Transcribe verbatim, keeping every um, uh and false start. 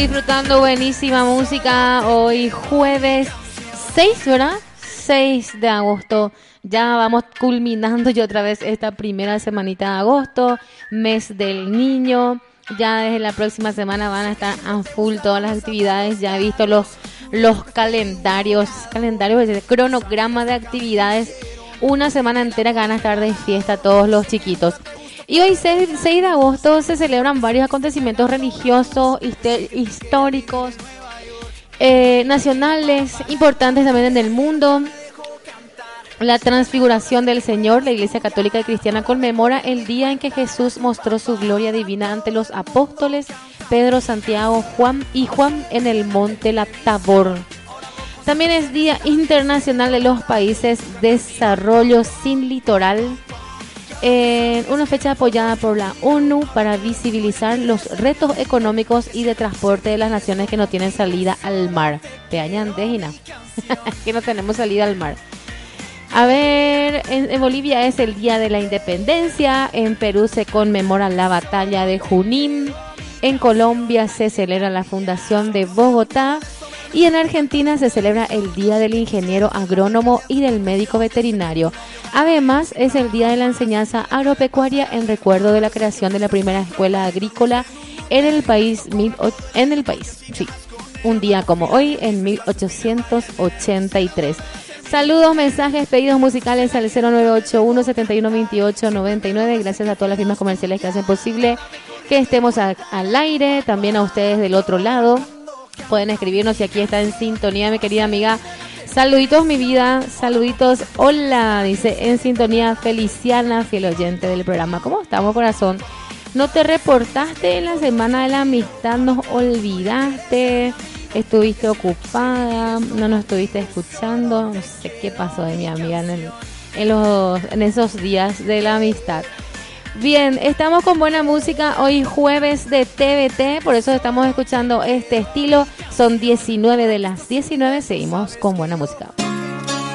disfrutando buenísima música. Hoy jueves seis, ¿verdad? seis de agosto. Ya vamos culminando ya otra vez esta primera semanita de agosto, mes del niño. Ya desde la próxima semana van a estar a full todas las actividades. Ya he visto los, los calendarios, calendarios, el cronograma de actividades. Una semana entera que van a estar de fiesta todos los chiquitos. Y hoy seis de agosto se celebran varios acontecimientos religiosos, históricos, eh, nacionales, importantes también en el mundo. La transfiguración del Señor, la Iglesia Católica y Cristiana conmemora el día en que Jesús mostró su gloria divina ante los apóstoles Pedro, Santiago, Juan y Juan en el monte La Tabor. También es Día Internacional de los Países Desarrollo Sin Litoral. Eh, una fecha apoyada por la ONU para visibilizar los retos económicos y de transporte de las naciones que no tienen salida al mar. Peañandejina, que no tenemos salida al mar. A ver, en, en Bolivia es el Día de la Independencia. En Perú se conmemora la Batalla de Junín. En Colombia se celebra la fundación de Bogotá. Y en Argentina se celebra el Día del Ingeniero Agrónomo y del Médico Veterinario. Además, es el Día de la Enseñanza Agropecuaria en recuerdo de la creación de la primera escuela agrícola en el país. En el país, sí. Un día como hoy, en mil ochocientos ochenta y tres. Saludos, mensajes, pedidos musicales al cero nueve ocho uno, siete uno dos ocho, nueve nueve. Gracias a todas las firmas comerciales que hacen posible que estemos a, al aire. También a ustedes del otro lado. Pueden escribirnos si aquí está en sintonía, mi querida amiga. Saluditos, mi vida. Saluditos. Hola, dice en sintonía Feliciana, fiel oyente del programa. ¿Cómo estamos, corazón? ¿No te reportaste en la semana de la amistad? ¿Nos olvidaste? ¿Estuviste ocupada? ¿No nos estuviste escuchando? No sé qué pasó de mi amiga en, el, en, los, en esos días de la amistad. Bien, estamos con buena música hoy jueves de T V T, por eso estamos escuchando este estilo. Son diecinueve de las diecinueve, seguimos con buena música.